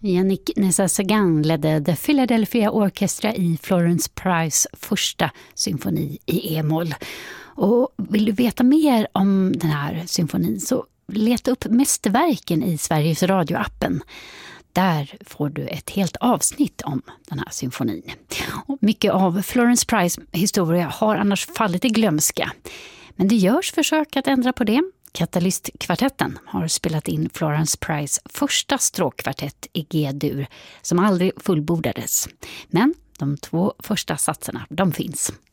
Yannick Nézet-Séguin ledde The Philadelphia Orchestra i Florence Price första symfoni i E-moll. Och vill du veta mer om den här symfonin så leta upp mästerverken i Sveriges Radio-appen. Där får du ett helt avsnitt om den här symfonin. Och mycket av Florence Price historia har annars fallit i glömska. Men det görs försök att ändra på det. Katalystkvartetten har spelat in Florence Price första stråkkvartett i G-dur som aldrig fullbordades. Men de 2 första satserna, de finns.